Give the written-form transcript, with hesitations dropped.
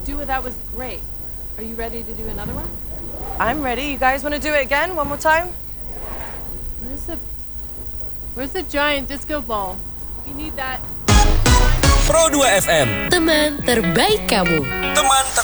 Dua, that was great. Are you ready to do another one? I'm ready. You guys want to do it again? One more time? Where's the giant disco ball? We need that. Pro 2 FM. Teman terbaik kamu.